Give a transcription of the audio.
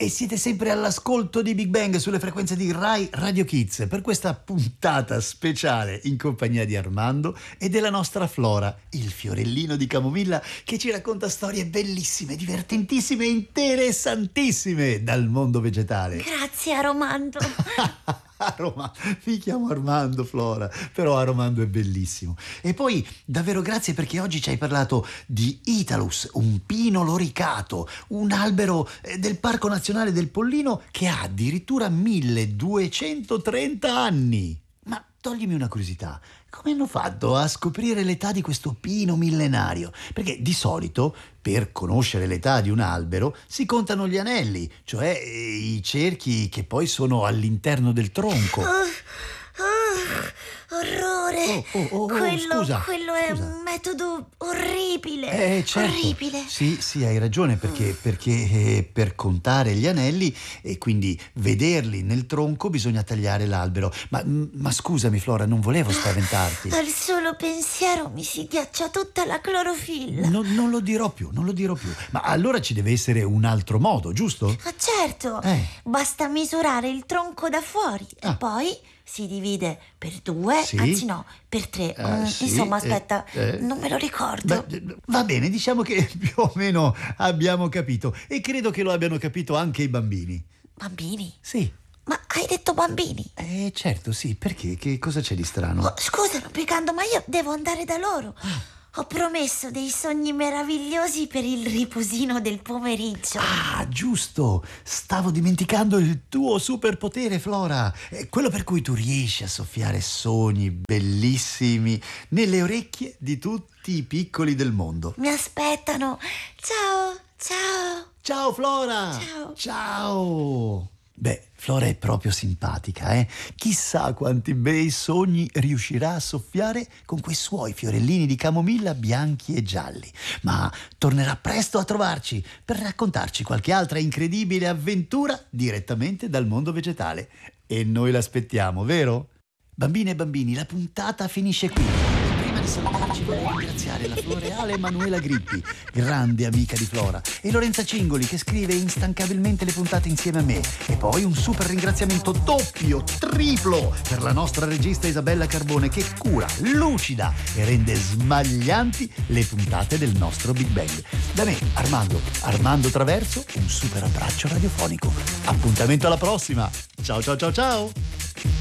E siete sempre all'ascolto di Big Bang sulle frequenze di Rai Radio Kids per questa puntata speciale in compagnia di Armando e della nostra Flora, il fiorellino di camomilla che ci racconta storie bellissime, divertentissime e interessantissime dal mondo vegetale. Grazie Armando. Mi chiamo Armando, Flora, però Armando è bellissimo. E poi davvero grazie perché oggi ci hai parlato di Italus, un pino loricato, un albero del Parco Nazionale del Pollino che ha addirittura 1230 anni. Ma toglimi una curiosità, come hanno fatto a scoprire l'età di questo pino millenario? Perché di solito per conoscere l'età di un albero si contano gli anelli, cioè i cerchi che poi sono all'interno del tronco. Orrore! Quello è un metodo orribile. Certo. Orribile. Sì, hai ragione, perché per contare gli anelli e quindi vederli nel tronco bisogna tagliare l'albero. Ma scusami Flora, non volevo spaventarti. Al solo pensiero mi si ghiaccia tutta la clorofilla. Non lo dirò più. Ma allora ci deve essere un altro modo, giusto? Ma certo, basta misurare il tronco da fuori e poi si divide per 2, sì? Anzi no, per 3. Sì, insomma, aspetta, non me lo ricordo. Va bene, diciamo che più o meno abbiamo capito e credo che lo abbiano capito anche i bambini. Bambini? Sì. Ma hai detto bambini? Certo, sì, perché? Che cosa c'è di strano? Oh, scusa, Picando, ma io devo andare da loro. Ho promesso dei sogni meravigliosi per il riposino del pomeriggio. Ah, giusto! Stavo dimenticando il tuo superpotere, Flora. Quello per cui tu riesci a soffiare sogni bellissimi nelle orecchie di tutti i piccoli del mondo. Mi aspettano. Ciao. Ciao, Flora! Ciao! Beh, Flora è proprio simpatica, eh? Chissà quanti bei sogni riuscirà a soffiare con quei suoi fiorellini di camomilla bianchi e gialli. Ma tornerà presto a trovarci per raccontarci qualche altra incredibile avventura direttamente dal mondo vegetale. E noi l'aspettiamo, vero? Bambine e bambini, la puntata finisce qui. Prima di salutarci vorrei ringraziare la floreale Emanuela Grippi, grande amica di Flora, e Lorenza Cingoli che scrive instancabilmente le puntate insieme a me. E poi un super ringraziamento doppio, triplo per la nostra regista Isabella Carbone che cura, lucida e rende smaglianti le puntate del nostro Big Bang. Da me, Armando Traverso, un super abbraccio radiofonico. Appuntamento alla prossima. Ciao.